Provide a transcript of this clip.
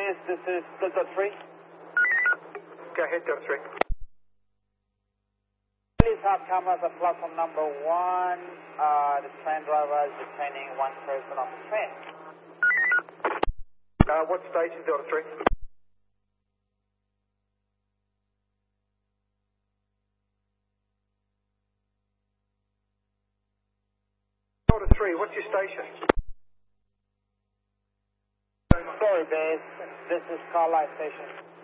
Bears, this is Delta 3. Go ahead, Delta 3. Please have cameras at platform number 1. The train driver is detaining one person on the train. What station, Delta 3? Delta 3, what's your station? Sorry, Bears. This is Carlisle Station.